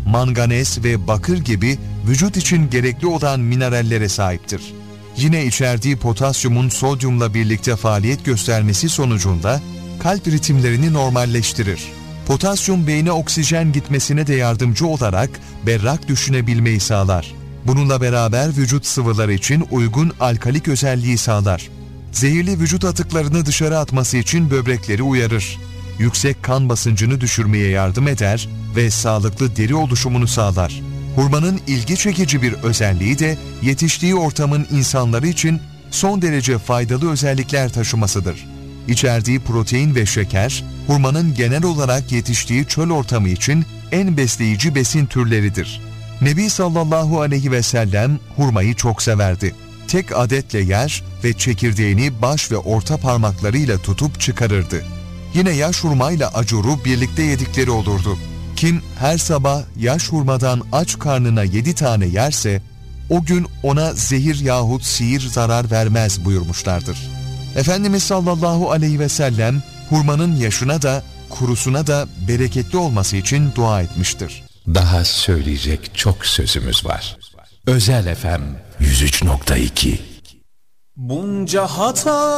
manganez ve bakır gibi vücut için gerekli olan minerallere sahiptir. Yine içerdiği potasyumun sodyumla birlikte faaliyet göstermesi sonucunda kalp ritimlerini normalleştirir. Potasyum beyne oksijen gitmesine de yardımcı olarak berrak düşünebilmeyi sağlar. Bununla beraber vücut sıvıları için uygun alkalik özelliği sağlar. Zehirli vücut atıklarını dışarı atması için böbrekleri uyarır. Yüksek kan basıncını düşürmeye yardım eder ve sağlıklı deri oluşumunu sağlar. Hurmanın ilgi çekici bir özelliği de yetiştiği ortamın insanları için son derece faydalı özellikler taşımasıdır. İçerdiği protein ve şeker, hurmanın genel olarak yetiştiği çöl ortamı için en besleyici besin türleridir. Nebi sallallahu aleyhi ve sellem hurmayı çok severdi. Tek adetle yer ve çekirdeğini baş ve orta parmaklarıyla tutup çıkarırdı. Yine yaş hurmayla acuru birlikte yedikleri olurdu. Kim her sabah yaş hurmadan aç karnına 7 tane yerse, o gün ona zehir yahut sihir zarar vermez buyurmuşlardır. Efendimiz sallallahu aleyhi ve sellem hurmanın yaşına da kurusuna da bereketli olması için dua etmiştir. Daha söyleyecek çok sözümüz var. Özel FM 103.2. Bunca hata